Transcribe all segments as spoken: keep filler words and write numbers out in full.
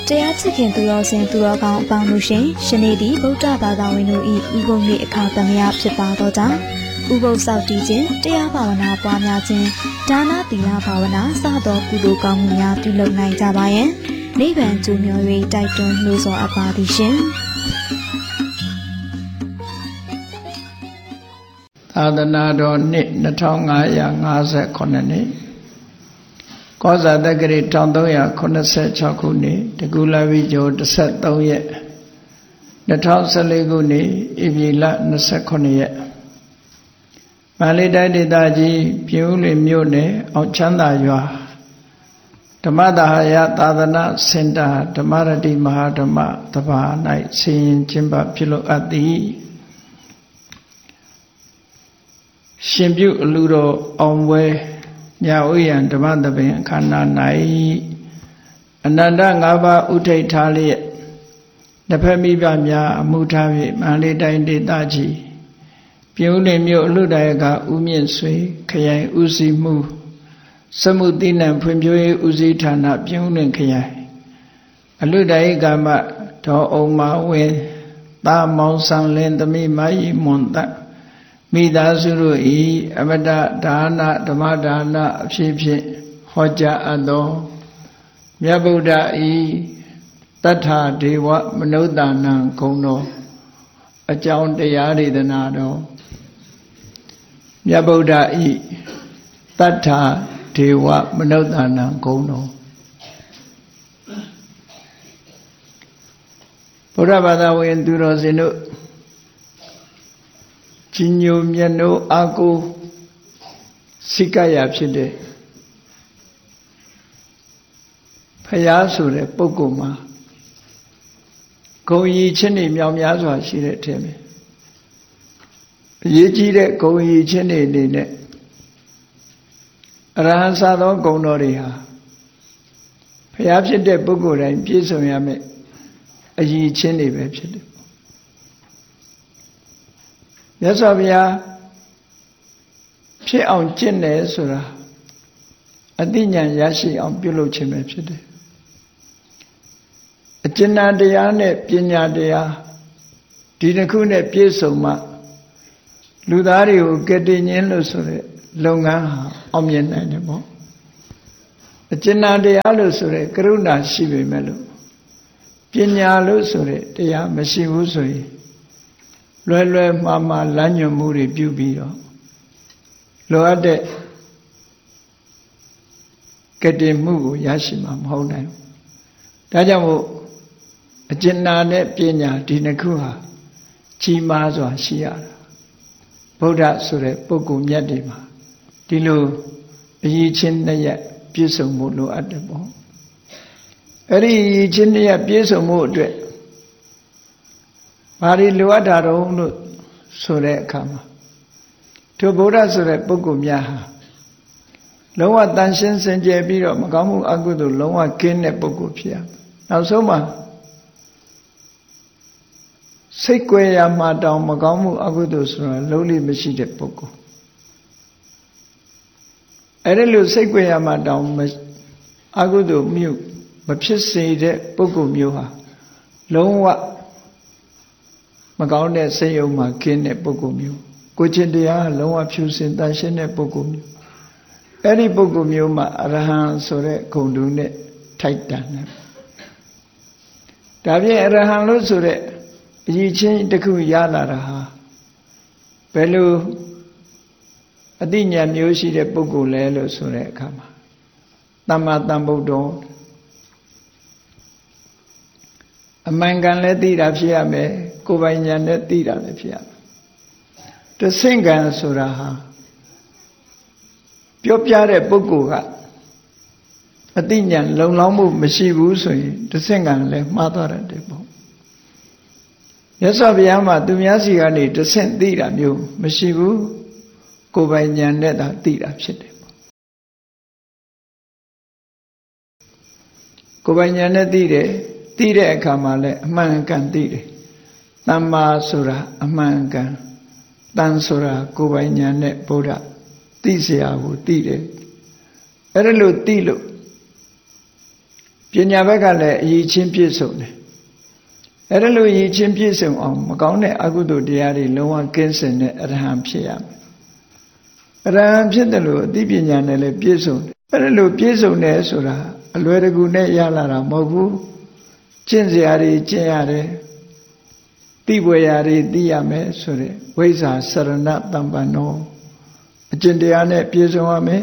တရားချစ်ခင်သူတော်စင်သူတော်ကောင်းအပေါင်းတို့ရှင်ရှင်နေသည့်ဗုဒ္ဓဘာသာဝင်တို့၏ဥပုံ၏အခါသမယဖြစ်ပါသောကြောင့်ဥပုသ်ဆောက်တည်ခြင်းတရားဘာဝနာပွားများခြင်းဒါနသီလဘာဝနာစသောကုသိုလ်ကောင်းမှုများပြုလုပ်နိုင်ကြပါယံနိဗ္ဗာန်ကျိုးမြော်၍တိုက်တွန်းနှိုးဆော်အပ်ပါသည်ရှင်သာသနာတော်နှစ်နှစ်ထောင်ငါးရာငါးဆယ်ခုနှစ်နှစ်ကောဇာတက္ကရာတစ်ထောင်သုံးရာခုနှစ်ဆယ်ခြောက်ခုနှစ်တကူလာဝိကျော်တစ်ဆယ်သုံးရက်နှစ်ထောင်ဆယ်လေးခုနှစ်ဧပြီလနှစ်ဆယ်ခုနှစ်ရက်မန္တလေးတိုင်းဒေသကြီးပြင်ဦးလွင်မြို့နယ်အောင်ချမ်းသာရွာဓမ္မဒါဟယသာသနာစင်တာဓမ္မရတိမဟာဓမ္မတပါး၌ဆင်ရင်ကျင်းပပြုလုပ်အပ်သည်ရှင်ပြုအလူတော်အောင်ပွဲညာဥယျံဓမ္မသဘင်အခမ်းအနား၌အနန္တ၅ပါးဥထိတ်ထားလျက်တစ်ဖက်မိဘများအမှုထား၍မန္တလေးတိုင်းဒေသကြီးပြင်ဦးလွင်မြို့အလူတရကဦးမြင့်ဆွေခရိုင်ဦးစီးမှုစမှုတိနံဖွံ့ဖြိုးရေးဦးစီးဌာနပြင်ဦးလွင်ခရိုင်အလူတရကမဒေါ်အောင်မဝင်းသာမောင်ဆန်းလင်းသမီးမယီမွန်တမိသားစုတို့ဤအမတဒါနဓမ္မဒါနအဖြစ်ဖြင့်ဟောကြားအပ်သောမြတ်ဗုဒ္ဓဤတထဒေဝမနုဿာနံဂုဏ်တော်အကြောင်းတရားဒေသနာတော်မြတ်ဗုဒ္ဓဤတထဒေဝမနုဿာနံဂုဏ်တော်ဗုဒ္ဓဘာသာဝင်သူတော်စင်တို့ကြီးညိုမြတ်နိုးအာကိုစိကရဖြစ်တဲ့ဖယားဆိုတဲ့ပုဂ္ဂိုလ်မှာဂုဏ်ရည်ချင်းတွေမြောင်များစွာရှိတဲ့အထက်မှာအရေးကြီးတဲ့ဂုဏ်ရည်ချင်းတွေအနေနဲ့အရဟံစသောဂုဏ်တော်တွေဟာဖယားဖြစ်တဲ့ပုဂ္ဂိုလ်တိုင်းပြည့်စုံရမယ်အရည်ချင်းတွေပဲဖြစ်တယ်မြတ်စွာဘုရားဖြစ်အောင်ကျင့်တယ်ဆိုတာအသိဉာဏ်ရရှိအောင်ပြုလုပ်ခြင်းပဲဖြစ်တယ်အကျဉ်းတရားနဲ့ပညာတရားဒီတစ်ခုနဲ့ပြည့်စုံမှလူသားတွေကိုကယ်တင်ခြင်းလို့ဆိုတဲ့လုပ်ငန်းဟာအောင်မြင်နိုင်တယ်ပေါ့အကျဉ်းတရားလို့ဆိုတဲ့ကရုဏာရှိပေမဲ့လို့ပညာလို့ဆိုတဲ့တရားမရှိဘူးဆိုရင်လွယ်လွယ်မှားမှားလမ်းညွှန်မှုတွေပြုပြီးတော့လိုအပ်တဲ့ကတည်မှုကိုရရှိမှာမဟုတ်နိုင်ဘူး။ဒါကြောင့်မို့အကျဉ်းနာနဲ့ပညာဒီနှစ်ခုဟာကြီးမားစွာရှိရတာ။ဗုဒ္ဓဆိုတဲ့ပုဂ္ဂိုလ်မြတ်တွေမှာဒီလိုအရေးချင်းနှစ်ရပ်ပြည့်စုံမှုလိုအပ်တယ်ပေါ့။အဲ့ဒီအရေးချင်းနှစ်ရပ်ပြည့်စုံမှုအတွက်ဘာတွေလိုအပ်တာတော့လို့ဆိုတဲ့အခါမှာထိုဗုဒ္ဓဆိုတဲ့ပုဂ္ဂိုလ်များဟာလုံးဝတန်ရှင်းစင်ကြယ်ပြီးတော့မကောင်းမှုအကုသိုလ်လုံးဝကင်းတဲ့ပုဂ္ဂိုလ်ဖြစ်ရနောက်ဆုံးမှာစိတ်ကြွယ်ရမှာတောင်မကောင်းမှုအကုသိုလ်ဆိုတာလုံးလိမရှိတဲ့ပုဂ္ဂိုလ်အဲ့ဒီလိုစိတ်ကြွယ်ရမှာတောင်အကုသိုလ်မျိုးမဖြစ်စေတဲ့ပုဂ္ဂိုလ်မျိုးဟာလုံးဝမကောင်းတဲ့စိတ်ယုံမှာခင်းတဲ့ပုဂ္ဂိုလ်မျိုးကိုချင်းတရားလုံးဝဖြူစင်တန်ရှင်းတဲ့ပုဂ္ဂိုလ်မျိုးအဲ့ဒီပုဂ္ဂိုလ်မျိုးမှာအရဟံဆိုတဲ့ဂုဏ်တူနဲ့ထိုက်တန်တယ်ဒါဖြင့်အရဟံလို့ဆိုတဲ့အရည်ချင်းတစ်ခုရလာတာဟာဘယ်လိုအသိဉာဏ်မျိုးရှိတဲ့ပုဂ္ဂိုလ်လဲလို့ဆိုတဲ့အခါမှာသမ္မာသမ္ဗုဒ္ဓောအမှန်ကန်လည်းသိတာဖြစ်ရမယ်ကိုယ်ပိုင်ဉာဏ်နဲ့သိတာလည်းဖြစ်ရမယ်တဆင့်ကံဆိုတာဟာပြောပြတဲ့ပုဂ္ဂိုလ်ကအသိဉာဏ်လုံလောက်မှုမရှိဘူးဆိုရင်တဆင့်ကံလည်းမှားသွားတယ်ပေါ့မြတ်စွာဘုရားမှာသူများစီကနေတဆင့်သိတာမျိုးမရှိဘူးကိုယ်ပိုင်ဉာဏ်နဲ့သာသိတာဖြစ်တယ်ပေါ့ကိုယ်ပိုင်ဉာဏ်နဲ့သိတယ်သိတဲ့အခါမှာလည်းအမှန်ကန်သိတယ်သမ္မာဆိုတာအမှန်ကန်တန်ဆိုတာကိုယ်ပိုင်ဉာဏ်နဲ့ဗုဒ္ဓသိเสียကိုသိတယ်အဲ့ဒါလို့သိလို့ပပညာဘက်ကလည်းအရေးချင်းပြည့်စုံတယ်အဲ့ဒါလို့အရေးချင်းပြည့်စုံအောင်မကောင်းတဲ့အကုသိုလ်တရားတွေလုံးဝကင်းစင်တဲ့အရဟံဖြစ်ရမယ်အရဟံဖြစ်တယ်လို့အသိပညာနဲ့လည်းပြည့်စုံတယ်အဲ့ဒါလို့ပြည့်စုံတယ်ဆိုတာအလွယ်တကူနဲ့ရလာတာမဟုတ်ဘူးကျင့်စရာတွေကျင့်ရတယ်သိပွေရာတွေသိရမယ်ဆိုတဲ့ဝိဇ္ဇာစရဏတမ္ပန္နောအကျင့်တရားနဲ့ပြည့်စုံရမယ်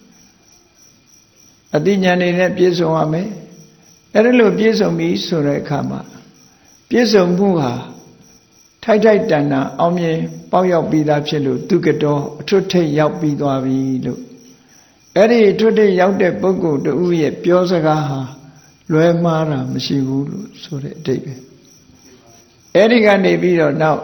အသိဉာဏ်တွေနဲ့ပြည့်စုံရမယ်အဲ့ဒါလို့ပြည့်စုံပြီဆိုတဲ့အခါမှာပြည့်စုံမှုဟာထိုက်ထိုက်တန်တန်အောင်မြင်ပေါက်ရောက်ပြီးသားဖြစ်လို့သူကတော်အထွတ်ထိပ်ရောက်ပြီးသွားပြီလို့အဲ့ဒီအထွတ်ထိပ်ရောက်တဲ့ပုဂ္ဂိုလ်တူရဲ့ပြောစကားဟာလွဲမှားတာမရှိဘူးလို့ဆိုတဲ့အဓိပ္ပာယ်အဲ့ဒီကနေပြီးတော့နောက်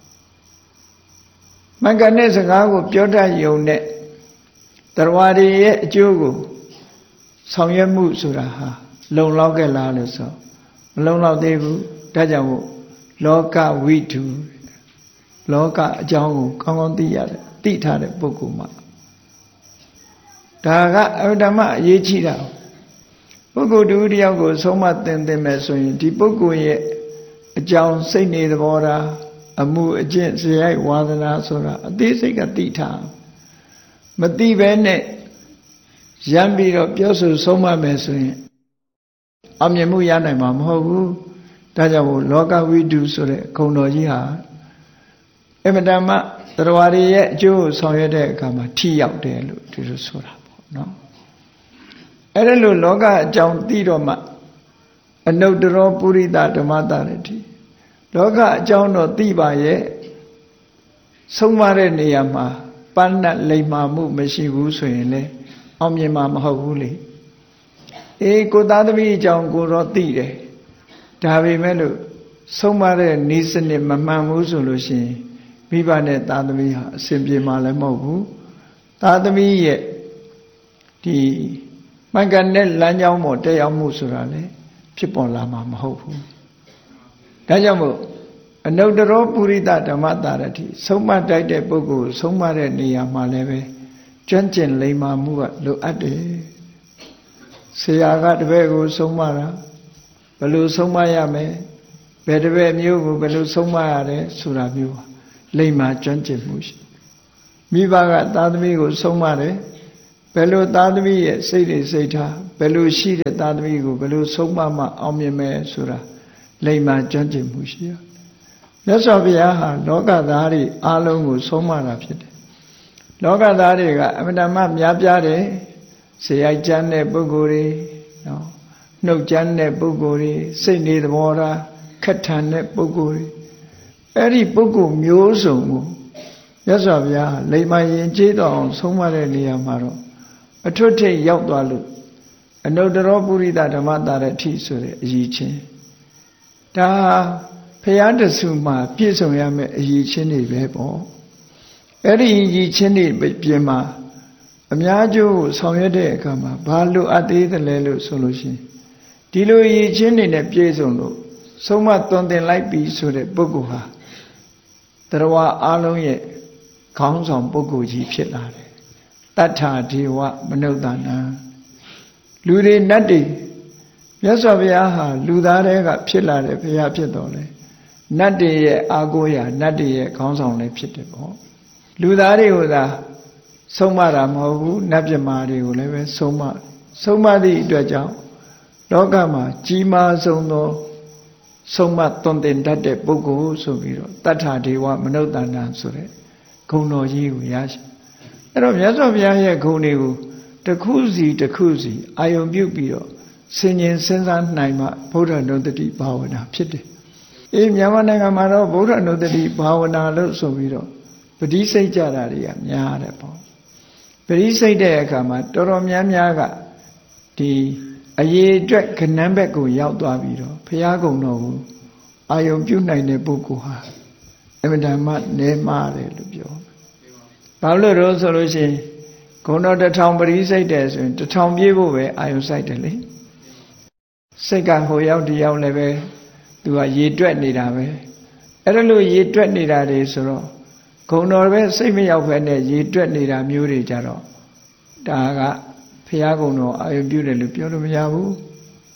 မင်္ဂနဲ့စကားကိုပြောတတ်ယုံနဲ့တရားတွေရဲ့အကျိုးကိုဆောင်ရွက်မှုဆိုတာဟာလုံလောက်ခဲ့လားလို့ဆိုမလုံလောက်သေးဘူးဒါကြောင့်မို့လောကဝိတုလောကအကြောင်းကိုကောင်းကောင်းသိရတယ်သိထားတဲ့ပုဂ္ဂိုလ်မှာဒါကအဝိဓမ္မအရေးကြီးတာပုဂ္ဂိုလ်တူတယောက်ကိုဆုံးမသင်သင်မယ်ဆိုရင်ဒီပုဂ္ဂိုလ်ရဲ့အကြောင်းစိတ်နေသဘောထားအမှုအကျင့်ဇယိုက်ဝါဒနာဆိုတာအသေးစိတ်ကသိထားမသိဘဲနဲ့ရမ်းပြီးတော့ပြောဆိုဆုံးမမယ်ဆိုရင်အောင်မြင်မှုရနိုင်မှာမဟုတ်ဘူးဒါကြောင့်မို့လောကဝိတုဆိုတဲ့ဂုဏ်တော်ကြီးဟာအမတမတရားတွေရဲ့အကျိုးကိုဆောင်ရွက်တဲ့အခါမှာထိရောက်တယ်လို့ဒီလိုဆိုတာပေါ့နော်အဲ့ဒါလို့လောကအကြောင်းသိတော့မှအနုတ္တရောပုရိသဓမ္မတာရတိလောကအကြောင်းတော့သိပါရဲ့ဆုံးမတဲ့နေရာမှာပန်းနဲ့လိမ္မာမှုမရှိဘူးဆိုရင်လေအောင်မြင်မှာမဟုတ်ဘူးလေအေးကိုသားသမီးအကြောင်းကိုတော့သိတယ်ဒါပေမဲ့လို့ဆုံးမတဲ့ဤစနစ်မမှန်ဘူးဆိုလို့ရှိရင်မိဘနဲ့သားသမီးဟာအစဉ်ပြေမှာလည်းမဟုတ်ဘူးသားသမီးရဲ့ဒီမှန်ကန်တဲ့လမ်းကြောင်းပေါ်တက်ရောက်မှုဆိုတာလေဖြစ်ပေါ်လာမှာမဟုတ်ဘူးဒါကြောင့်မို့အနုတ္တရောပုရိသဓမ္မတာရတိဆုံးမတိုက်တဲ့ပုဂ္ဂိုလ်ဆုံးမတဲ့နေရာမှာလည်းပဲကျွမ်းကျင်လိမ္မာမှုကလိုအပ်တယ်ဆရာကတပည့်ကိုဆုံးမတာဘယ်လိုဆုံးမရမယ်ဘယ်တပည့်မျိုးကိုဘယ်လိုဆုံးမရတယ်ဆိုတာမျိုးလိမ္မာကျွမ်းကျင်မှုရှိမိဘကသားသမီးကိုဆုံးမတယ်ဘယ်လိုသားသမီးရဲ့စိတ်တွေစိတ်ထားဘယ်လိုရှိတဲ့သားသမီးကိုဘယ်လိုဆုံးမမှအောင်မြင်မယ်ဆိုတာလိမ္မာကျွမ်းကျင်မှုရှိရမြတ်စွာဘုရားဟာလောကသားတွေအားလုံးကိုဆုံးမတာဖြစ်တယ်လောကသားတွေကအမှန်တမ်းများပြားတယ်ဇေယိုက်ကျမ်းတဲ့ပုဂ္ဂိုလ်တွေနော်နှုတ်ကျမ်းတဲ့ပုဂ္ဂိုလ်တွေစိတ်နေသဘောထားခက်ထန်တဲ့ပုဂ္ဂိုလ်တွေအဲ့ဒီပုဂ္ဂိုလ်မျိုးစုံကိုမြတ်စွာဘုရားလိမ္မာရင်ကျေးတော်အောင်ဆုံးမတဲ့နေရာမှာတော့အထွတ်ထိပ်ရောက်သွားလို့အနုတ္တရောပုရိသဓမ္မတာရတိဆိုတဲ့အရေးချင်းဒါဘုရားတဆူမှာပြည့်စုံရမယ့်အရေးချင်းတွေပဲပေါ့အဲ့ဒီအရေးချင်းတွေပြင်မှာအများကျိုးကိုဆောင်ရွက်တဲ့အခါမှာဘာလိုအပ်သေးသလဲလို့ဆိုလို့ရှိရင်ဒီလိုအရေးချင်းတွေနဲ့ပြည့်စုံလို့ဆုံးမသွန်သင်လိုက်ပြီဆိုတဲ့ပုဂ္ဂိုလ်ဟာတရားဝအလုံးရဲ့ခေါင်းဆောင်ပုဂ္ဂိုလ်ကြီးဖြစ်လာတယ်တတ္ထာဒေဝမနုဿာနံလူတွေနတ်တွေမြတ်စွာဘုရားဟာလူသားတွေကဖြစ်လာတဲ့ဘုရားဖြစ်တော်လေနတ်တွေရဲ့အာကိုရာနတ်တွေရဲ့ခေါင်းဆောင်လည်းဖြစ်တယ်ပေါ့လူသားတွေကိုသာဆုံးမတာမဟုတ်ဘူးနတ်ပြမာတွေကိုလည်းပဲဆုံးမဆုံးမသည့်အတွက်ကြောင့်လောကမှာကြီးမားဆုံးသောဆုံးမသွန်သင်တတ်တဲ့ပုဂ္ဂိုလ်ဆိုပြီးတော့တတ္ထာဒေဝမနုဿာနံဆိုတဲ့ဂုဏ်တော်ကြီးကိုရရှိအဲ့တော့မြတ်စွာဘုရားရဲ့ဂုဏ်တွေကိုတစ်ခုစီတစ်ခုစီအာယုံပြုပြီးတော့ဆင်ញင်စဉ်းစားနိုင်မှဗုဒ္ဓနုတ္တိဘာဝနာဖြစ်တယ်အေးမြန်မာနိုင်ငံမှာတော့ဗုဒ္ဓနုတ္တိဘာဝနာလို့ဆိုပြီးတော့ပဋိစိတ်ကြတာတွေကများတယ်ပေါ့ပဋိစိတ်တဲ့အခါမှာတော်တော်များများကဒီအရေးအတွက်ကဏ္ဍဘက်ကိုရောက်သွားပြီးတော့ဘုရားကုံတော်ကိုအာယုံပြုနိုင်တဲ့ပုဂ္ဂိုလ်ဟာအမှန်တမ်းနဲမာတယ်လို့ပြောဘာလို့လို့ဆိုလို့ရှိရင်ဂုဏတော်တစ်ထောင်ပရိစိတ်တယ်ဆိုရင်တစ်ထောင်ပြည့်ဖို့ပဲအာယုံစိုက်တယ်လေစိတ်ကဟိုရောက်ဒီရောက်လည်းပဲသူကရေတွက်နေတာပဲအဲ့ဒါလို့ရေတွက်နေတာတွေဆိုတော့ဂုဏတော်ပဲစိတ်မရောက်ဖ ೇನೆ ရေတွက်နေတာမျိုးတွေကြတော့ဒါကဘုရားကုံတော်အာယုံပြုတယ်လို့ပြောလို့မရဘူး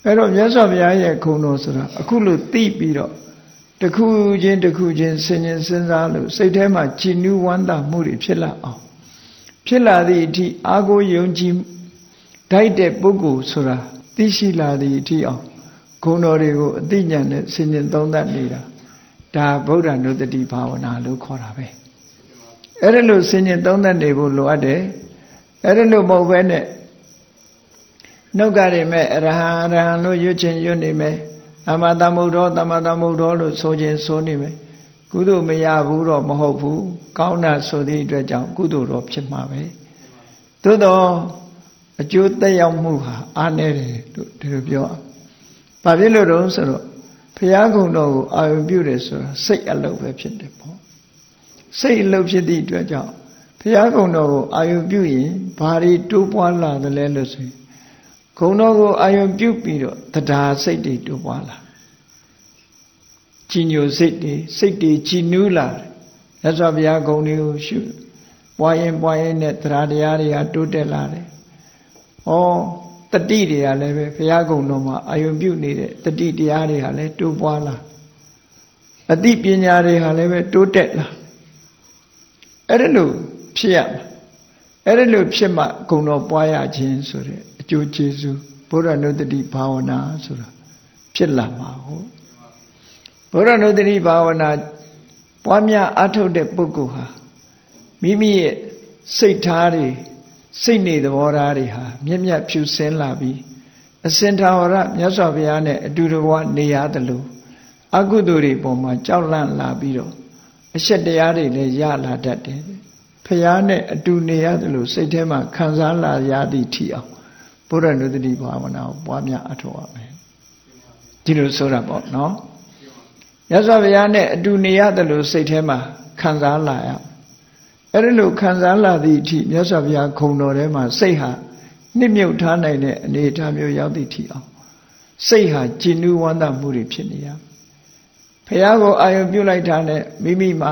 အဲ့တော့မြတ်စွာဘုရားရဲ့ခုံတော်ဆိုတာအခုလို့သိပြီးတော့တစ်ခုချင်းတစ်ခုချင်းဆင်ញင်စဉ်းစားလို့စိတ်ထဲမှာကြည်နူးဝမ်းသာမှုတွေဖြစ်လာအောင်ဖြစ်လာသည့်အထိအာကိုယုံကြည်ဓာတ်တဲ့ပုဂ္ဂိုလ်ဆိုတာသိရှိလာသည့်အထိအောင်ဂုဏ်တော်တွေကိုအသိဉာဏ်နဲ့ဆင်ញင်သုံးသပ်နေတာဒါဗုဒ္ဓနုတ္တိဘာဝနာလို့ခေါ်တာပဲအဲ့ဒါလို့ဆင်ញင်သုံးသပ်နေဖို့လိုအပ်တယ်အဲ့ဒါလို့မဟုတ်ဘဲနဲ့နှုတ်ကရမဲ့အရဟံအရဟံလို့ရွတ်ခြင်းရွတ်နေမယ်သမ္မာသမ္ဗုဒ္ဓောသမ္မာသမ္ဗုဒ္ဓောလို့ဆိုခြင်းဆိုနေမယ်ကုသိုလ်မရဘူးတော့မဟုတ်ဘူးကောင်းတာဆိုသည့်အတွက်ကြောင့်ကုသိုလ်တော့ဖြစ်မှာပဲသို့တော့အကျိုးသက်ရောက်မှုဟာအားနည်းတယ်လို့ဒီလိုပြောဘာဖြစ်လို့တုံးဆိုတော့ဘုရားကုံတော်ကိုအာရုံပြုတယ်ဆိုတာစိတ်အလုပ်ပဲဖြစ်တယ်ပေါ့စိတ်အလုပ်ဖြစ်သည့်အတွက်ကြောင့်ဘုရားကုံတော်ကိုအာရုံပြုရင်ဘာတွေတိုးပွားလာသလဲလို့ဆိုရင်ဂုဏ်တော်ကိုအာရုံပြုပြီးတော့တရားစိတ်တွေတိုးပွားလာကြည်ညိုစိတ်တွေစိတ်တွေကြည်နူးလာတယ်မြတ်စွာဘုရားဂုဏ်တွေကိုရှုပွားရင်ပွားရင်နဲ့တရားတရားတွေကတိုးတက်လာတယ်ဩတတိတွေကလည်းပဲဘုရားဂုဏ်တော်မှာအာရုံပြုနေတဲ့တတိတရားတွေကလည်းတိုးပွားလာအသိပညာတွေဟာလည်းပဲတိုးတက်လာအဲ့ဒါလို့ဖြစ်ရမှာအဲ့ဒါလို့ဖြစ်မှဂုဏ်တော်ပွားရခြင်းဆိုတဲ့အကျိုးကျေးဇူးဘုရားနုတ္တိဘာဝနာဆိုတာဖြစ်လာမှာဟုတ်ဘုရားနုတ္တိဘာဝနာပွားများအထုတ်တဲ့ပုဂ္ဂိုလ်ဟာမိမိရဲ့စိတ်ထားတွေစိတ်နေသဘောထားတွေဟာမြက်မြက်ဖြူစင်းလာပြီးအစင်ထာဝရမြတ်စွာဘုရားနဲ့အတူတကွနေရတယ်လို့အကုသိုလ်တွေပေါ်မှာကြောက်လန့်လာပြီးတော့အရှက်တရားတွေလည်းရလာတတ်တယ်ဘုရားနဲ့အတူနေရတယ်လို့စိတ်ထဲမှာခံစားလာရသည့်ထီအောင်ဘုရားနုတ္တိဘာဝနာကိုပွားများအထောက်အမယ်ဒီလိုဆိုတာပေါ့နော်မြတ်စွာဘုရားနဲ့အတူနေရတယ်လို့စိတ်ထဲမှာခံစားလာရအဲ့ဒါလို့ခံစားလာသည့်အထိမြတ်စွာဘုရားခုံတော်ထဲမှာစိတ်ဟာနှစ်မြုပ်ထားနိုင်တဲ့အနေအထားမျိုးရောက်သည့်အထိအောင်စိတ်ဟာကြည်နူးဝမ်းသာမှုတွေဖြစ်နေရဘုရားကိုအာရုံပြုလိုက်တာနဲ့မိမိမှာ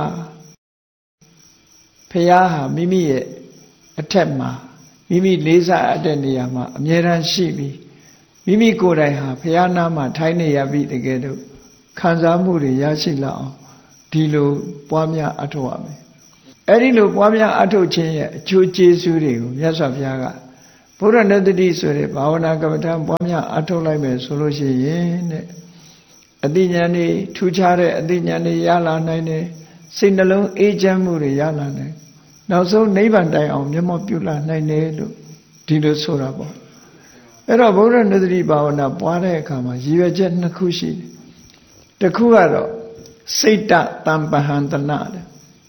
ဘုရားဟာမိမိရဲ့အထက်မှာမိမိလေးစားအပ်တဲ့နေရာမှာအမြဲတမ်းရှိပြီးမိမိကိုယ်တိုင်ဟာဘုရားနာမှာထိုင်နေရပြီတကယ်တော့ခံစားမှုတွေရရှိလာအောင်ဒီလိုပွားများအထောက်အမယ်အဲ့ဒီလိုပွားများအထုတ်ခြင်းရဲ့အကျိုးကျေးဇူးတွေကိုမြတ်စွာဘုရားကဘုရားနုတ္တိဆိုတဲ့ဘာဝနာကမ္မဋ္ဌာန်းပွားများအထုတ်လိုက်မယ်ဆိုလို့ရှိရင်တဲ့အသိဉာဏ်တွေထူးခြားတဲ့အသိဉာဏ်တွေရလာနိုင်တယ်စိတ်နှလုံးအေးချမ်းမှုတွေရလာနိုင်နောက်ဆုံးနိဗ္ဗာန်တိုင်အောင်မျက်မှောက်ပြုလာနိုင်တယ်လို့ဒီလိုဆိုတာပေါ့အဲ့တော့ဘုရားနုတ္တိဘာဝနာပွားတဲ့အခါမှာရည်ရွယ်ချက်နှစ်ခုရှိတယ်တစ်ခုကတော့စိတ်တတံပဟံတနာတဲ့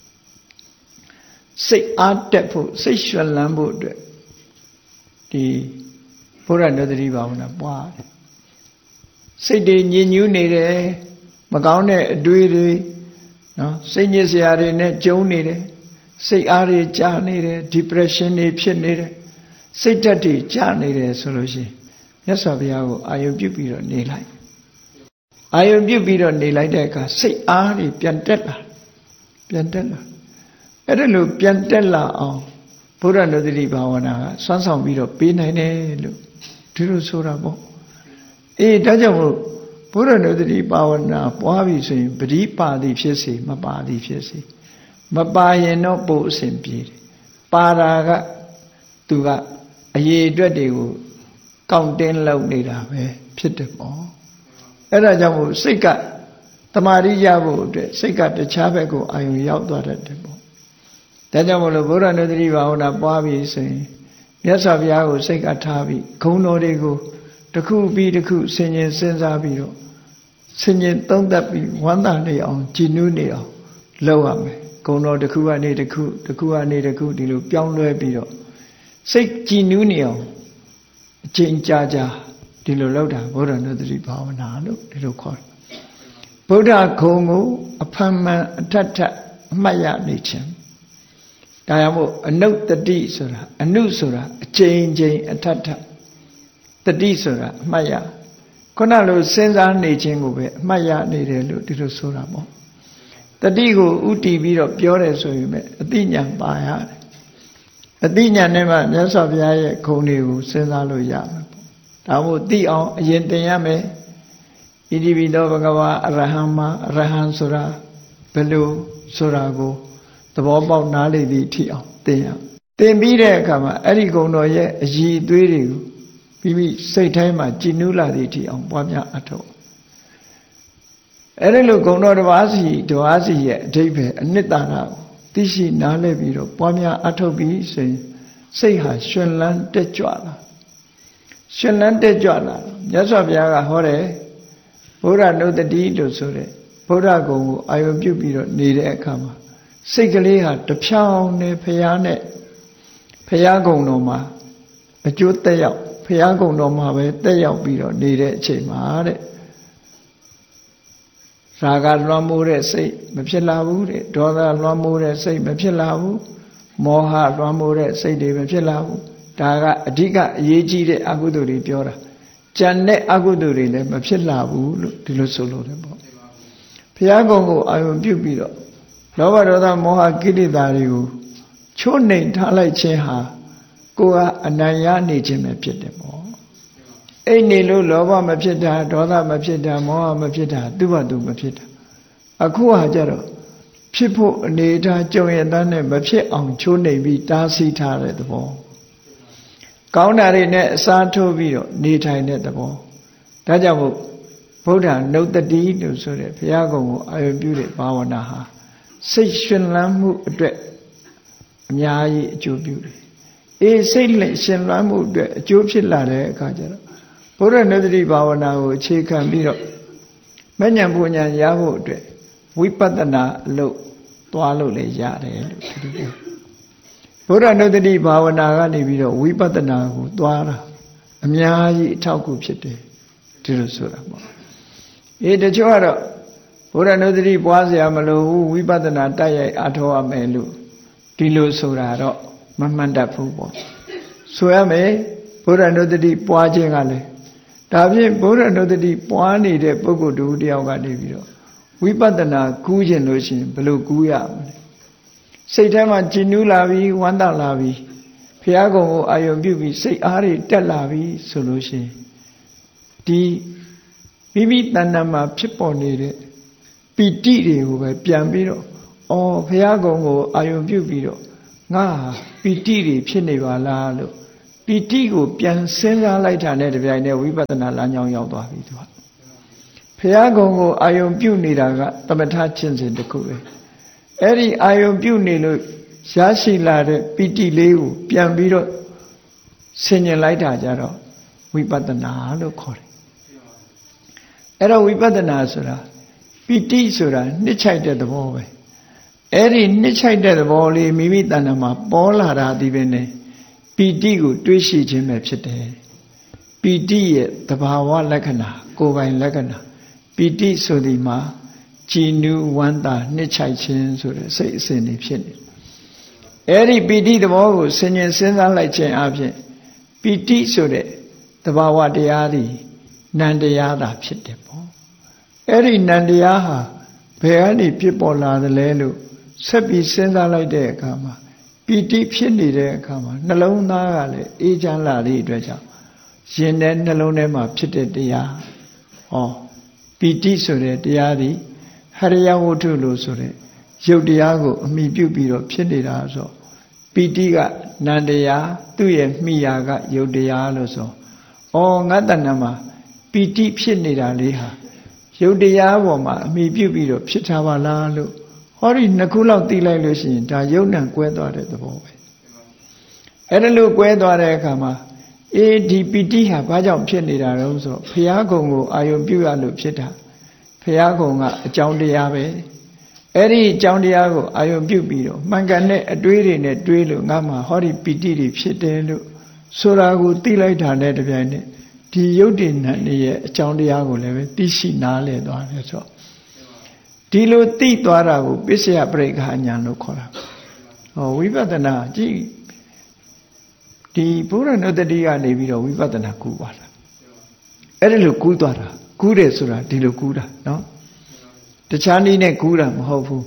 စိတ်အားတက်ဖို့စိတ်ရွှင်လန်းဖို့အတွက်ဒီဘုရားနုတ္တိဘာဝနာပွားတယ်စိတ်တွေညစ်ညူးနေတယ်မကောင်းတဲ့အတွေးတွေနော်စိတ်ညစ်စရာတွေနဲ့ကြုံနေတယ်စိတ်အားတွေကျနေတယ် depression တွေဖြစ်နေတယ်စိတ်ဓာတ်တွေကျနေတယ်ဆိုလို့ရှိရင်မြတ်စွာဘုရားကိုအာယုပြုပြီးတော့နေလိုက်အာယုပြုပြီးတော့နေလိုက်တဲ့အခါစိတ်အားတွေပြန်တက်လာပြန်တက်လာအဲ့ဒါလို့ပြန်တက်လာအောင်ဘုရားနုတ္တိဘာဝနာကစွမ်းဆောင်ပြီးတော့ပေးနိုင်တယ်လို့ဒီလိုဆိုတာပေါ့အေးဒါကြောင့်မို့ဘုရားနုတ္တိဘာဝနာပွားပြီဆိုရင်ပရိပါတိဖြစ်စေမပါတိဖြစ်စေမပါရင်တော့ပို့အစဉ်ပြေတယ်ပါတာကသူကအရေးအတွက်တွေကိုကောင့်တင်းလောက်နေတာပဲဖြစ်တယ်ပေါ့အဲ့ဒါကြောင့်မို့စိတ်ကတမာရိရဖို့အတွက်စိတ်ကတခြားဘက်ကိုအာရုံရောက်သွားတတ်တယ်ပေါ့ဒါကြောင့်မို့လို့ဘုရားနုတ္တိဘာဝနာပွားပြီဆိုရင်မြတ်စွာဘုရားကိုစိတ်ကထားပြီးဂုဏ်တော်တွေကိုတစ်ခုပြီးတစ်ခုဆင်ញင်စဉ်းစားပြီးတော့ဆင်ញင်သုံးသပ်ပြီးဝမ်းသာနေအောင်ကြည်နူးနေအောင်လုပ်ရမယ်ဂုဏ်တော်တစ်ခုကနေတစ်ခုတစ်ခုကနေတစ်ခုဒီလိုပြောင်းလဲပြီးတော့စိတ်ကြည်နူးနေအောင်အချိန်ကြာကြာဒီလိုလုပ်တာဘုရားနုတ္တိဘာဝနာလို့ဒီလိုခေါ်တယ်ဗုဒ္ဓဂုံကိုအဖန်မှန်အထက်ထက်အမှတ်ရနေခြင်းဒါကြောင့်မို့အနုတ္တိဆိုတာအနုဆိုတာအချိန်ချင်းအထက်ထက်တတိဆိုတာအမှတ်ရခုနလိုစဉ်းစားနေခြင်းကိုပဲအမှတ်ရနေတယ်လို့ဒီလိုဆိုတာပေါ့တတိကိုဥတီပြီးတော့ပြောတယ်ဆိုရင်ပဲအသိဉာဏ်ပါရတယ်အသိဉာဏ်နဲ့မှမြတ်စွာဘုရားရဲ့ဂုဏ်တွေကိုစဉ်းစားလို့ရမယ်ပေါ့ဒါမို့သိအောင်အရင်သင်ရမယ်ဣတိပိသောဘဂဝါအရဟံမှာအရဟံဆိုတာဘယ်လိုဆိုတာကိုသဘောပေါက်နားလေသည့်ထိအောင်သင်ရသင်ပြီးတဲ့အခါမှာအဲ့ဒီဂုဏ်တော်ရဲ့အည်အသွေးတွေကိုပြီးပြီးစိတ်ထဲမှာကြည်နူးလာသည့်ထိအောင်ပွားများအထောက်အဲ့ဒီလိုဂုဏ်တော်တစ်ပါးစီတစ်ပါးစီရဲ့အဓိပ္ပာယ်အနှစ်သာရကိုသိရှိနားလည်ပြီးတော့ပွားများအထောက်ပြီးဆိုရင်စိတ်ဟာရှင်လန်းတက်ကြွလာရှင်လန်းတက်ကြွလာမြတ်စွာဘုရားကဟောတယ်ဘုရားနုတ္တိလို့ဆိုတဲ့ဘုရားကုံကိုအာယုပြုပြီးတော့နေတဲ့အခါမှာစိတ်ကလေးဟာတဖြောင်းနဲ့ဘုရားနဲ့ဘုရားကုံတော်မှာအကျိုးတက်ရောက်ဘုရားကုံတော်မှာပဲတက်ရောက်ပြီးတော့နေတဲ့အချိန်မှာတဲ့ရာဂလွှမ်းမိုးတဲ့စိတ်မဖြစ်လာဘူးတဲ့ဒေါသလွှမ်းမိုးတဲ့စိတ်မဖြစ်လာဘူးမောဟလွှမ်းမိုးတဲ့စိတ်တွေမဖြစ်လာဘူးဒါကအဓိကအရေးကြီးတဲ့အကုသိုလ်တွေပြောတာကြံတဲ့အကုသိုလ်တွေလည်းမဖြစ်လာဘူးလို့ဒီလိုဆိုလို့တယ်ပေါ့ဘုရားကုံကိုအာရုံပြုပြီးတော့လောဘဒေါသမောဟကိလေသာတွေကိုချိုးနှိမ်ထားလိုက်ခြင်းဟာကိုယ်ကအနိုင်ရနေခြင်းပဲဖြစ်တယ်ပေါ့အိတ်နေလို့လောဘမဖြစ်တာဒေါသမဖြစ်တာမောဟမဖြစ်တာသူ့ဘာသူမဖြစ်တာအခုဟာကြတော့ဖြစ်ဖို့အနေထားကြုံရတဲ့နဲ့မဖြစ်အောင်ချိုးနှိမ်ပြီးတားဆီးထားတဲ့သဘောကောင်းတာတွေနဲ့အစားထိုးပြီးတော့နေထိုင်တဲ့သဘောဒါကြောင့်မို့ဗုဒ္ဓနုတ္တိလို့ဆိုတဲ့ဘုရားကုံကိုအာရုံပြုတဲ့ဘာဝနာဟာစိတ်ရှင်လန်းမှုအတွက်အများကြီးအကျိုးပြုတယ်အေးစိတ်လက်ရှင်လန်းမှုအတွက်အကျိုးဖြစ်လာတဲ့အခါကျတော့ဘုရားနုတ္တိဘာဝနာကိုအခြေခံပြီးတော့မဉ္ဇဉ်ပူဉ္ဇဉ်ရဖို့အတွက်ဝိပဿနာအလုပ်သွားလို့လည်းရတယ်လို့ဒီလိုဘုရားနုတ္တိဘာဝနာကနေပြီးတော့ဝိပဿနာကိုသွားတာအများကြီးအထောက်အကူဖြစ်တယ်ဒီလိုဆိုတာပေါ့အေးတချို့ကတော့ဘုရားနုတ္တိပွားเสียမလို့ဝိပဿနာတိုက်ရိုက်အထောက်ရမယ်လို့ဒီလိုဆိုတာတော့မမှန်တတ်ဘူးပေါ့ဆိုရမယ်ဘုရားနုတ္တိပွားခြင်းကလည်းဒါဖြင့်ဘုရားနုတ္တိပွားနေတဲ့ပုဂ္ဂိုလ်တူတယောက်ကနေပြီးတော့ဝိပဿနာကူးခြင်းလို့ရှိရင်ဘယ်လိုကူးရမလဲစိတ်ထဲမှာကြည်နူးလာပြီးဝမ်းသာလာပြီးဘုရားကုံကိုအာရုံပြုပြီးစိတ်အားတွေတက်လာပြီးဆိုလို့ရှိရင်ဒီမိမိတဏ္ဍာမှာဖြစ်ပေါ်နေတဲ့ပီတိတွေကိုပဲပြန်ပြီးတော့အော်ဘုရားကုံကိုအာရုံပြုပြီးတော့ငါပီတိတွေဖြစ်နေပါလားလို့ပီတိကိုပြန်စဉ်းစားလိုက်တာနဲ့တပြိုင်တည်းဝိပဿနာလမ်းကြောင်းရောက်သွားပြီသူကဘုရားကုံကိုအာယုံပြုနေတာကသမထချင်းစဉ်တစ်ခုပဲအဲ့ဒီအာယုံပြုနေလို့ရရှိလာတဲ့ပီတိလေးကိုပြန်ပြီးတော့ဆင်ញင်လိုက်တာကြတော့ဝိပဿနာလို့ခေါ်တယ်အဲ့တော့ဝိပဿနာဆိုတာပီတိဆိုတာနှစ်ချိုက်တဲ့သဘောပဲအဲ့ဒီနှစ်ချိုက်တဲ့သဘောလေးမိမိတဏ္ဍာမှာပေါ်လာတာဒီပဲနဲ့ပီတိကိုတွေးရှိခြင်းပဲဖြစ်တယ်ပီတိရဲ့သဘာဝလက္ခဏာကိုယ်ပိုင်လက္ခဏာပီတိဆိုဒီမှာကြည်နူးဝမ်းသာနှစ်ချိုက်ခြင်းဆိုတဲ့စိတ်အစဉ်တွေဖြစ်နေအဲ့ဒီပီတိသဘောကိုဆင်ញင်စဉ်းစားလိုက်ခြင်းအပြင်ပီတိဆိုတဲ့သဘာဝတရားတွေနံတရားသာဖြစ်တယ်ပေါ့အဲ့ဒီနံတရားဟာဘယ်ကနေဖြစ်ပေါ်လာသလဲလို့ဆက်ပြီးစဉ်းစားလိုက်တဲ့အခါမှာပီတိဖြစ်နေတဲ့အခါမှာနှလုံးသားကလည်းအေးချမ်းလာတဲ့အတွက်ကြောင့်ရင်ထဲနှလုံးထဲမှာဖြစ်တဲ့တရားဟောပီတိဆိုတဲ့တရားဒီဟရိယဝတ္ထုလို့ဆိုတဲ့ရုပ်တရားကိုအမိပြုပြီးတော့ဖြစ်နေတာဆိုပီတိကနံတရားသူ့ရဲ့မိယာကရုပ်တရားလို့ဆိုဩငါတဏ္ဍမှာပီတိဖြစ်နေတာလေးဟာရုပ်တရားပေါ်မှာအမိပြုပြီးတော့ဖြစ်ထားပါလားလို့ဟောဒီနှစ်ခုလောက်သိလိုက်လို့ရှိရင်ဒါယုံနံကွဲသွားတဲ့သဘောပဲအဲ့ဒါလို့ကွဲသွားတဲ့အခါမှာအေးဒီပီတိဟာဘာကြောင့်ဖြစ်နေတာလဲဆိုတော့ဘုရားကုံကိုအာယုံပြုရလို့ဖြစ်တာဘုရားကုံကအကြောင်းတရားပဲအဲ့ဒီအကြောင်းတရားကိုအာယုံပြုပြီးတော့မှန်ကန်တဲ့အတွေးတွေနဲ့တွေးလို့ငါမှဟောဒီပီတိတွေဖြစ်တယ်လို့ဆိုတာကိုသိလိုက်တာနဲ့တပြိုင်နက်ဒီယုတ်တိနံရဲ့အကြောင်းတရားကိုလည်းပဲသိရှိနားလည်သွားတယ်ဆိုတော့ဒီလိုသိသွားတာကိုပစ္စယပရိက္ခဉာဏ်လို့ခေါ်တာဟောဝိပဿနာကြည့်ဒီဘုရားနုတ္တိကနေပြီးတော့ဝိပဿနာကူးသွားတာအဲ့ဒါလိုကူးသွားတာကူးတယ်ဆိုတာဒီလိုကူးတာနော်တခြားနည်းနဲ့ကူးတာမဟုတ်ဘူး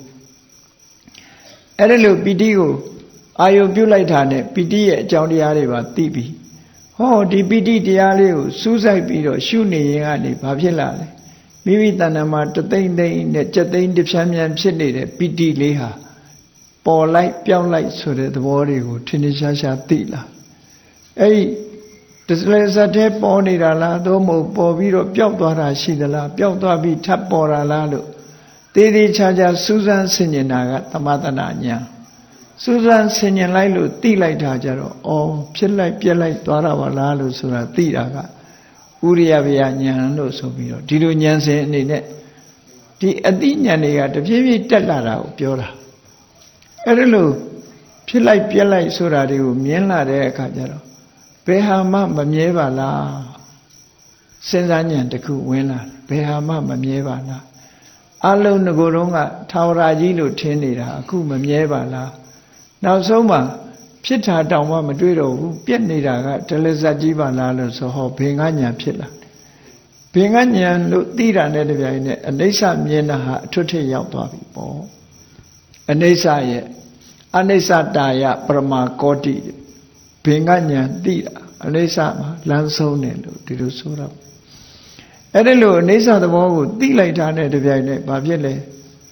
အဲ့ဒါလိုပီတိကိုအာယုံပြုတ်လိုက်တာနဲ့ပီတိရဲ့အကြောင်းတရားတွေပါသိပြီဟဟောဒီပိဋိတရားလေးကိုစူးစိုက်ပြီးတော့ရှုနေရင်ကနေဘာဖြစ်လာလဲမိမိတဏ္ဍာမှာတသိမ့်သိမ့်နဲ့ကြက်သိမ့်တစ်ဖြန်းဖြန်းဖြစ်နေတဲ့ပိဋိလေးဟာပေါ်လိုက်ပြောင်းလိုက်ဆိုတဲ့သဘောတွေကိုထင်ထင်ရှားရှားသိလာအဲ့ဒီတစလဲစတဲ့ပေါ်နေတာလားသို့မဟုတ်ပေါ်ပြီးတော့ပျောက်သွားတာရှိသလားပျောက်သွားပြီးထပ်ပေါ်တာလားလို့သေးသေးချာချာစူးစမ်းဆင်ခြင်တာကသမထနာညာစူးစမ်းဆင်ခြင်လိုက်လို့သိလိုက်တာကြတော့အော်ဖြစ်လိုက်ပြက်လိုက်သွားတာပါလားလို့ဆိုတာသိတာကဥရိယဗျာညာလို့ဆိုပြီးတော့ဒီလိုဉာဏ်စဉ်အနေနဲ့ဒီအသိဉာဏ်တွေကတဖြည်းဖြည်းတက်လာတာကိုပြောတာအဲ့ဒါလို့ဖြစ်လိုက်ပြက်လိုက်ဆိုတာတွေကိုမြင်လာတဲ့အခါကျတော့ဘယ်ဟာမှမမြဲပါလားစဉ်းစားဉာဏ်တစ်ခုဝင်လာဘယ်ဟာမှမမြဲပါလားအလုံးငကိုယ်လုံးကထာဝရကြီးလို့ထင်နေတာအခုမမြဲပါလားနောက်ဆုံးမှဖြစ်တာတောင်မှမတွေ့တော့ဘူးပြက်နေတာကတလဇတ်ကြီးပါလားလို့ဆိုဟောဘင်္ဂဉာဏ်ဖြစ်လာဘင်္ဂဉာဏ်လို့သိတာနဲ့တပြိုင်နက်အနိစ္စမြင်တာဟာအထွတ်ထိပ်ရောက်သွားပြီပေါ့အနိစ္စရဲ့အနိစ္စတာယပရမကောတိဘင်္ဂဉာဏ်သိတာအနိစ္စမှာလမ်းဆုံးတယ်လို့ဒီလိုဆိုတော့အဲ့ဒီလိုအနိစ္စသဘောကိုသိလိုက်တာနဲ့တပြိုင်နက်ဘာဖြစ်လဲဩ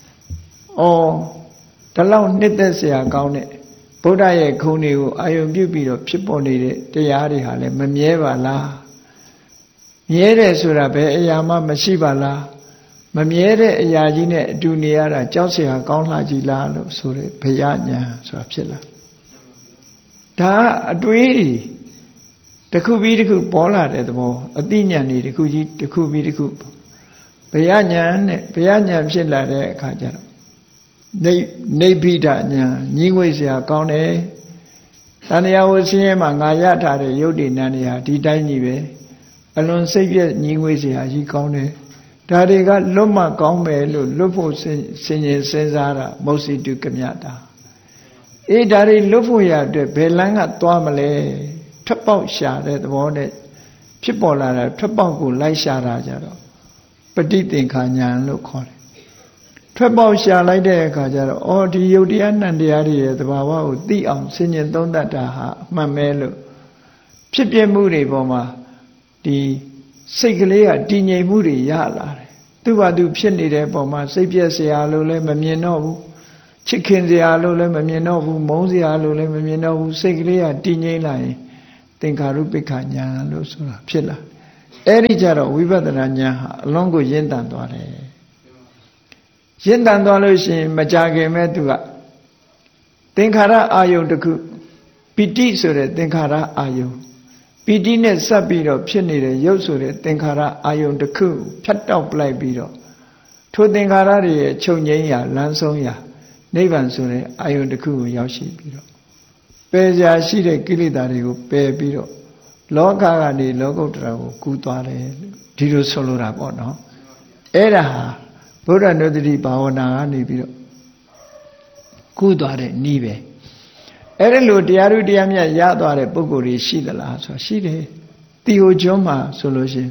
ဒီလောက်နှစ်သက်เสียကောင်းတဲ့ဗုဒ္ဓရဲ့ခုံတွေကိုအာယုံပြုပြီးတော့ဖြစ်ပေါ်နေတဲ့တရားတွေဟာလည်းမမြဲပါလားမြဲတယ်ဆိုတာဘယ်အရာမှမရှိပါလားမမြဲတဲ့အရာကြီးနဲ့အတူနေရတာကြောက်เสียကောင်းလှကြီးလားလို့ဆိုတဲ့ဘယညာဆိုတာဖြစ်လာဒါအတွေးတွေတစ်ခုပြီးတစ်ခုပေါ်လာတဲ့သဘောအသိဉာဏ်တွေတစ်ခုကြီးတစ်ခုပြီးတစ်ခုဘယညာနဲ့ဘယညာဖြစ်လာတဲ့အခါကျတော့နေနေပိဋညာညီငွေเสียကောင်းတယ်တဏှာဝဆင်းရဲမှာငါရထားတဲ့ယုတ်တိနံတွေဟာဒီတိုင်းကြီးပဲအလွန်စိတ်ပြည့်ညီငွေเสียကြီးကောင်းတယ်ဒါတွေကလွတ်မှကောင်းမယ်လို့လွတ်ဖို့စင်ရင်စဉ်းစားတာမௌစီတုကမြတာအေးဒါတွေလွတ်ဖို့ရအတွက်ဘယ်လမ်းကသွားမလဲထွက်ပေါက်ရှာတဲ့သဘောနဲ့ဖြစ်ပေါ်လာတာထွက်ပေါက်ကိုလိုက်ရှာတာကြတော့ပဋိသင်္ခာဉာဏ်လို့ခေါ်တယ်ထွက်ပေါက်ရှာလိုက်တဲ့အခါကျတော့အော်ဒီယုတ်တရားနံတရားတွေရဲ့သဘာဝကိုသိအောင်ဆင်ញင်သုံးသပ်တာဟာအမှန်ပဲလို့ဖြစ်ပြမှုတွေပေါ်မှာဒီစိတ်ကလေးကတည်ငြိမ်မှုတွေရလာတယ်သူ့ဘာသူဖြစ်နေတဲ့ပုံမှာစိတ်ပြည့်စရာလို့လည်းမမြင်တော့ဘူးချစ်ခင်စရာလို့လည်းမမြင်တော့ဘူးမုန်းစရာလို့လည်းမမြင်တော့ဘူးစိတ်ကလေးကတည်ငြိမ်လာရင်သင်္ခါရုပ္ပခဉာဏ်လို့ဆိုတာဖြစ်လာအဲ့ဒီကြတော့ဝိပဿနာဉာဏ်ဟာအလုံးကိုရင့်တန်သွားတယ်ရင့်တန်သွားလို့ရှိရင်မကြခင်မဲ့သူကသင်္ခါရအာယုန်တစ်ခုပိဋိဆိုတဲ့သင်္ခါရအာယုန်ပီတိနဲ့ဆက်ပြီးတော့ဖြစ်နေတဲ့ရုပ်ဆိုတဲ့သင်္ခါရအာယုန်တစ်ခုဖြတ်တောက်ပလိုက်ပြီးတော့ထိုသင်္ခါရတွေရဲ့ချုပ်ငြိမ်းရာလမ်းဆုံးရာနိဗ္ဗာန်ဆိုတဲ့အာယုန်တစ်ခုကိုရောက်ရှိပြီးတော့ပယ်ရာရှိတဲ့ကိလေသာတွေကိုပယ်ပြီးတော့လောကကနေလောကုတ္တရာကိုကူးသွားတယ်ဒီလိုဆိုလိုတာပေါ့နော်အဲ့ဒါဟာဗုဒ္ဓနုတ္တိဘာဝနာကနေပြီးတော့ကူးသွားတဲ့နည်းပဲအဲ့ဒါလို့တရားဥတရားမြတ်ရသွားတဲ့ပုဂ္ဂိုလ်တွေရှိသလားဆိုရှိတယ်တီဟိုကျွန်းမှာဆိုလို့ရှိရင်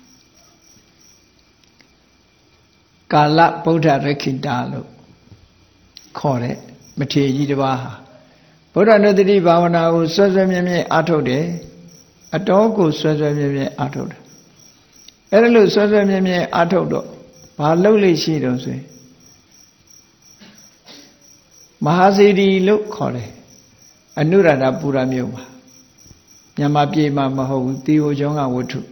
ကာလဗုဒ္ဓရခိတာလို့ခေါ်တဲ့မထေရကြီးတစ်ပါးဟာဗုဒ္ဓနုတ္တိဘာဝနာကိုဆွဲဆွဲမြဲမြဲအားထုတ်တယ်အတော်ကိုဆွဲဆွဲမြဲမြဲအားထုတ်တယ်အဲ့ဒါလို့ဆွဲဆွဲမြဲမြဲအားထုတ်တော့ဘာလုပ်လိမ့်ရှိတော့ဆိုရင်မဟာစေတီလို့ခေါ်တယ်အနုရဒပူရမြို့မှာမြန်မာပြည်မှာမဟုတ်ဘူးတီဟိုကျောင်းကဝတ္ထု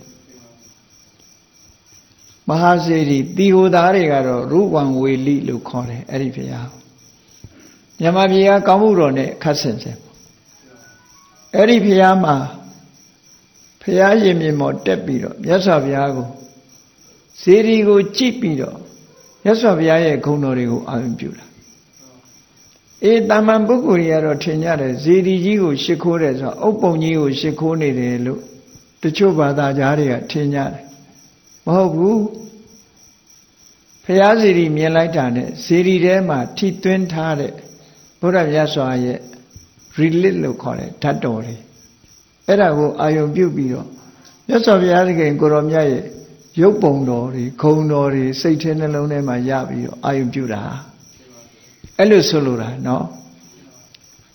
မဟာစေတီတီဟိုသားတွေကတော့ရူပံဝေလိလို့ခေါ်တယ်အဲ့ဒီဘုရားမြန်မာပြည်ကကောင်းမှုတော်နဲ့ခတ်ဆင်ဆင်အဲ့ဒီဘုရားမှာဘုရားရှင်မြင်မော်တက်ပြီးတော့မြတ်စွာဘုရားကိုစေတီကိုကြည့်ပြီးတော့မြတ်စွာဘုရားရဲ့ဂုဏ်တော်တွေကိုအာရုံပြုတာအေးတာမန်ပုဂ္ဂိုလ်တွေကတော့ထင်ကြတယ်ဇေဒီကြီးကိုရှ िख ိုးတယ်ဆိုတော့အုပ်ပုံကြီးကိုရှ िख ိုးနေတယ်လို့တချို့ဘာသာကြားတွေကထင်ကြတယ်မဟုတ်ဘူးဘုရားဇေဒီမြင်လိုက်တာနဲ့ဇေဒီထဲမှာထိသွင်းထားတဲ့ဘုရားမြတ်စွာရဲ့ relic လို့ခေါ်တဲ့ဓာတ်တော်တွေအဲ့ဒါကိုအာယုံပြုပြီးတော့မြတ်စွာဘုရားသခင်ကိုရောမြတ်ရဲ့ရုပ်ပုံတော်တွေဂုဏ်တော်တွေစိတ်ထဲနှလုံးထဲမှာရပြီးတော့အာယုံပြုတာအဲ့လိုဆိုလိုတာเนาะ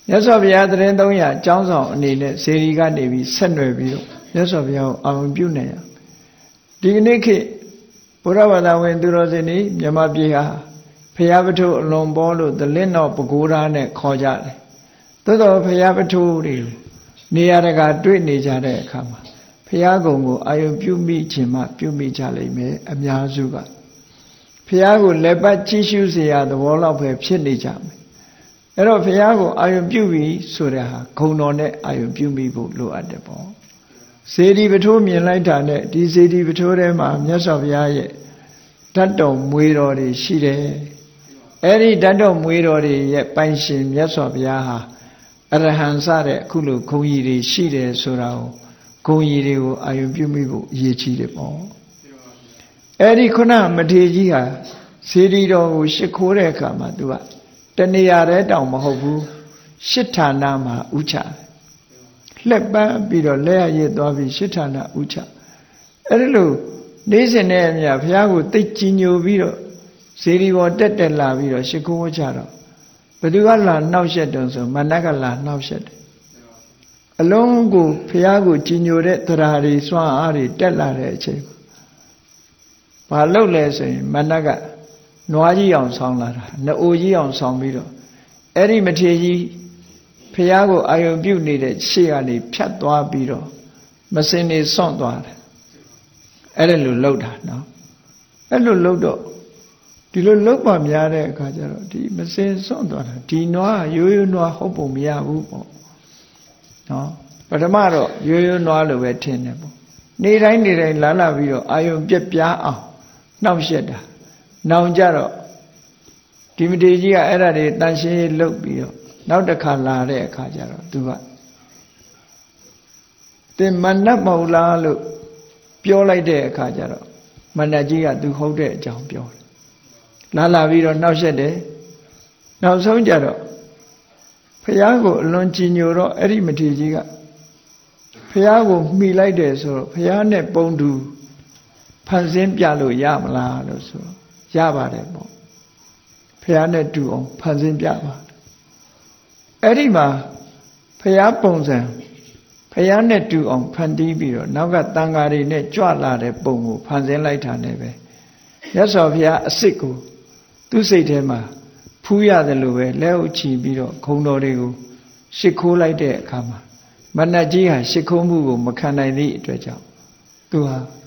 မြတ်စွာဘုရားသတင်းသုံးရာအကြောင်းဆောင်အနေနဲ့စေတီကနေပြီးဆက်နွယ်ပြီးတော့မြတ်စွာဘုရားကိုအာရုံပြုနေရဒီကနေ့ခေတ်ဘုရားဘာသာဝင်သူတော်စင်တွေမြန်မာပြည်ဟာဘုရားပထုအလွန်ပေါ်လို့သလင်းတော်ပကိုးဓာနဲ့ခေါ်ကြတယ်သို့တော်ဘုရားပထုတွေနေရာတကာတွေ့နေကြတဲ့အခါမှာဘုရားကုံကိုအာရုံပြုမိခြင်းမှပြုမိကြလိမ့်မယ်အများစုကဘုရားကိုလက်ပတ်ကြည့်ရှုเสียသဘောလောက်ပဲဖြစ်နေကြမယ်အဲ့တော့ဘုရားကိုအာရုံပြုပြီးဆိုတဲ့ဟာဂုဏ်တော်နဲ့အာရုံပြုမိဖို့လိုအပ်တယ်ပေါ့စေတီပထိုးမြင်လိုက်တာနဲ့ဒီစေတီပထိုးထဲမှာမြတ်စွာဘုရားရဲ့ဓာတ်တော်မွေတော်တွေရှိတယ်အဲ့ဒီဓာတ်တော်မွေတော်တွေရဲ့ပိုင်ရှင်မြတ်စွာဘုရားဟာအရဟံစတဲ့အခုလိုဂုဏ်ကြီးတွေရှိတယ်ဆိုတာကိုဂုဏ်ကြီးတွေကိုအာရုံပြုမိဖို့အရေးကြီးတယ်ပေါ့အဲ့ဒီခုနမထေရကြီးဟာစေတီတော်ကိုရှ िख ိုးတဲ့အခါမှာသူကတဏှာရဲတောင်မဟုတ်ဘူးရှစ်ဌာနမှာဥချလှက်ပန်းပြီးတော့လက်ရရသွားပြီးရှစ်ဌာနဥချအဲ့ဒီလိုနေ့စဉ်နဲ့အမျှဘုရားကိုသိကြည်ညိုပြီးတော့စေတီပေါ်တက်တက်လာပြီးတော့ရှ िख ိုးချတော့ဘသူကလာနှောက်ရက်တုံဆိုမနက်ကလာနှောက်ရက်တယ်အလုံးကိုဘုရားကိုကြည်ညိုတဲ့တရားတွေစွမ်းအားတွေတက်လာတဲ့အချိန်ဘာလုပ်လဲဆိုရင်မနက်ကနွားကြီးအောင်ဆောင်းလာတာနှအိုကြီးအောင်ဆောင်းပြီးတော့အဲ့ဒီမထေရကြီးဖះကိုအာယုံပြုတ်နေတဲ့ရှေ့ကနေဖြတ်သွားပြီးတော့မစင်နေစွန့်သွားတယ်အဲ့ဒါလိုလှုပ်တာနော်အဲ့လိုလှုပ်တော့ဒီလိုလှုပ်ပါများတဲ့အခါကျတော့ဒီမစင်စွန့်သွားတာဒီနွားရိုးရိုးနွားဟုတ်ပုံမရဘူးပေါ့နော်ပထမတော့ရိုးရိုးနွားလိုပဲထင်တယ်ပေါ့နေတိုင်းနေတိုင်းလာလာပြီးတော့အာယုံပြက်ပြားအောင်နှောက်ရက်တာနောင်ကြတော့ဒီမထေရကြီးကအဲ့ဒါတွေတန်ရှင်းလှုပ်ပြီးတော့နောက်တစ်ခါလာတဲ့အခါကျတော့သူကတင်မနတ်မဟုတ်လားလို့ပြောလိုက်တဲ့အခါကျတော့မနတ်ကြီးကသူဟုတ်တဲ့အကြောင်းပြောတယ်လာလာပြီးတော့နှောက်ရက်တယ်နောက်ဆုံးကြတော့ဖះကိုအလွန်ကြည်ညိုတော့အဲ့ဒီမထေရကြီးကဖះကိုမှီလိုက်တယ်ဆိုတော့ဖះနဲ့ပုံတူဖန်ဆင်းပြလို့ရမလားလို့ဆိုတော့ရပါတယ်ပေါ့ဖះနဲ့တူအောင်ဖန်ဆင်းပြပါအဲ့ဒီမှာဖះပုံစံဖះနဲ့တူအောင်ဖန်တီးပြီးတော့နောက်ကတန်ဃာတွေနဲ့ကြွလာတဲ့ပုံကိုဖန်ဆင်းလိုက်တာနဲ့ပဲမြတ်စွာဘုရားအစ်စ်ကိုသူ့စိတ်ထဲမှာဖူးရတယ်လို့ပဲလက်ဥချီပြီးတော့ခုံတော်တွေကိုရှ िख ိုးလိုက်တဲ့အခါမှာမနတ်ကြီးဟာရှ िख ိုးမှုကိုမခံနိုင်သည့်အတွက်ကြောင့်သူဟာ